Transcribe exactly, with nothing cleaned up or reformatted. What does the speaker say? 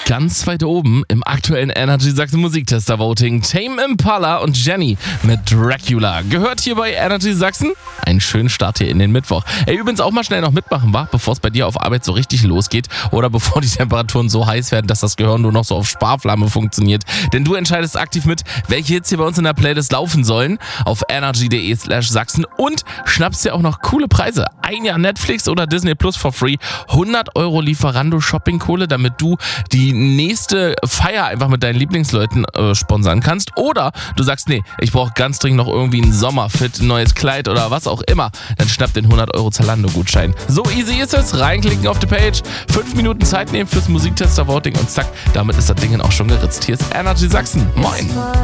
Ganz weit oben im aktuellen Energy Sachsen Musiktester Voting Tame Impala und Jenny mit Dracula. Gehört hier bei Energy Sachsen. Einen schönen Start hier in den Mittwoch. Ey, übrigens auch mal schnell noch mitmachen, wa? Bevor es bei dir auf Arbeit so richtig losgeht oder bevor die Temperaturen so heiß werden, dass das Gehirn nur noch so auf Sparflamme funktioniert. Denn du entscheidest aktiv mit, welche Hits hier bei uns in der Playlist laufen sollen auf energy.de slash Sachsen und schnappst dir auch noch coole Preise. Ein Jahr Netflix oder Disney Plus for free. hundert Euro Lieferando Shoppingkohle, damit du die nächste Feier einfach mit deinen Lieblingsleuten äh, sponsern kannst. Oder du sagst, nee, ich brauche ganz dringend noch irgendwie einen Sommerfit, ein neues Kleid oder was auch immer. Dann schnapp den hundert Euro Zalando-Gutschein. So easy ist es. Reinklicken auf die Page, fünf Minuten Zeit nehmen fürs Musiktester-Voting und zack, damit ist das Ding auch schon geritzt. Hier ist Energy Sachsen. Moin.